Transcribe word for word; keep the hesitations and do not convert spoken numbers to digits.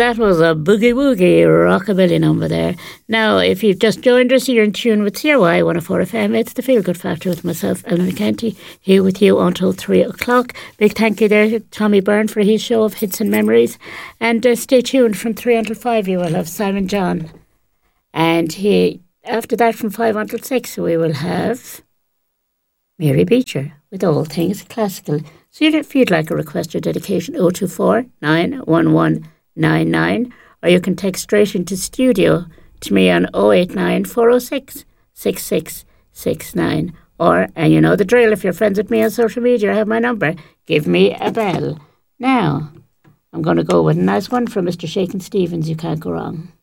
that was a boogie woogie rockabilly number there. Now, if you've just joined us, you're in tune with C R Y one oh four F M. It's the Feel Good Factor with myself, Ellen McKenty, here with you until three o'clock. Big thank you there to Tommy Byrne for his show of hits and memories. And uh, stay tuned from three until five, you will have Simon John. And he, after that, from five until six, we will have Mary Beecher with All Things Classical. So if you'd like a request or dedication, oh two four, nine one one nine nine, or you can text straight into studio to me on oh eight nine, four oh six, six six six nine. Or, and you know the drill, if you're friends with me on social media or have my number, give me a bell. Now, I'm going to go with a nice one from Mister Shakin' Stevens, You Can't Go Wrong.